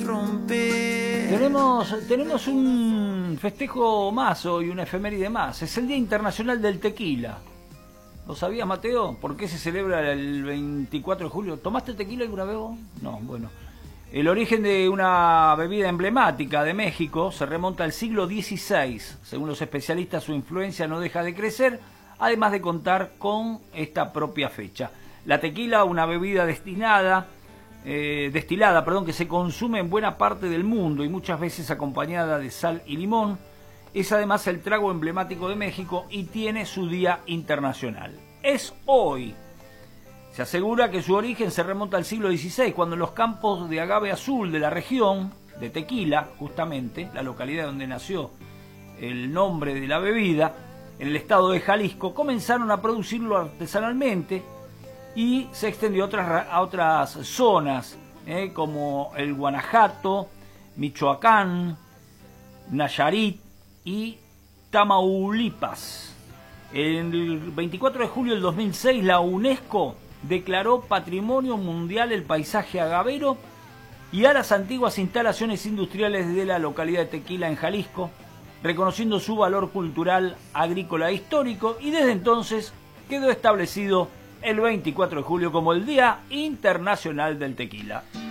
romper. Tenemos un festejo más hoy, una efeméride más. Es el Día Internacional del Tequila. ¿Lo sabías, Mateo? ¿Por qué se celebra el 24 de julio? ¿Tomaste tequila alguna vez vos? No, bueno. El origen de una bebida emblemática de México se remonta al siglo XVI. Según los especialistas, su influencia no deja de crecer, además de contar con esta propia fecha. La tequila, una bebida destilada, que se consume en buena parte del mundo y muchas veces acompañada de sal y limón, es además el trago emblemático de México y tiene su día internacional. Es hoy. Se asegura que su origen se remonta al siglo XVI, cuando en los campos de agave azul de la región de Tequila, justamente, la localidad donde nació el nombre de la bebida, en el estado de Jalisco, comenzaron a producirlo artesanalmente y se extendió a otras zonas, como el Guanajuato, Michoacán, Nayarit y Tamaulipas. El 24 de julio del 2006, la UNESCO declaró Patrimonio Mundial el paisaje agavero y a las antiguas instalaciones industriales de la localidad de Tequila en Jalisco, reconociendo su valor cultural, agrícola e histórico, y desde entonces quedó establecido el 24 de julio como el Día Internacional del Tequila.